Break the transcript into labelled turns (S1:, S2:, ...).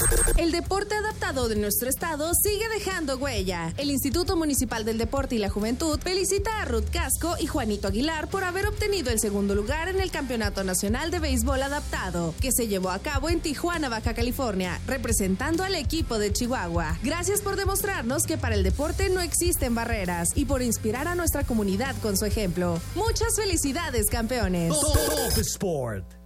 S1: El deporte adaptado de nuestro estado sigue dejando huella. El Instituto Municipal del Deporte y la Juventud felicita a Ruth Casco y Juanito Aguilar por haber obtenido el segundo lugar en el Campeonato Nacional de Béisbol Adaptado, que se llevó a cabo en Tijuana, Baja California, representando al equipo de Chihuahua. Gracias por demostrarnos que para el deporte no existen barreras y por inspirar a nuestra comunidad con su ejemplo. Muchas felicidades, campeones.
S2: Top Sport.